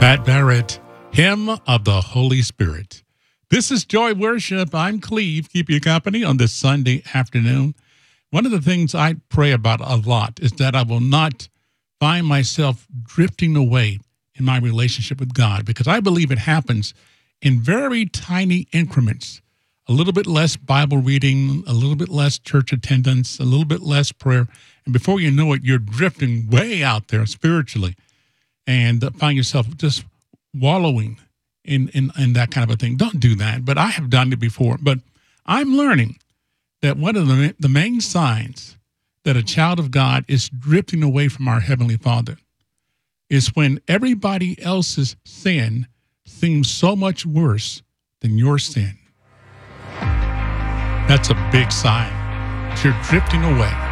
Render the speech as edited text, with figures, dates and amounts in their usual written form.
Pat Barrett, Hymn of the Holy Spirit. This is Joy Worship. I'm Cleve. Keep you company on this Sunday afternoon. One of the things I pray about a lot is that I will not find myself drifting away in my relationship with God, because I believe it happens in very tiny increments. A little bit less Bible reading, a little bit less church attendance, a little bit less prayer. And before you know it, you're drifting way out there spiritually and find yourself just wallowing in that kind of a thing. Don't do that. But I have done it before. But I'm learning that one of the main signs that a child of God is drifting away from our Heavenly Father is when everybody else's sin seems so much worse than your sin. That's a big sign that you're drifting away.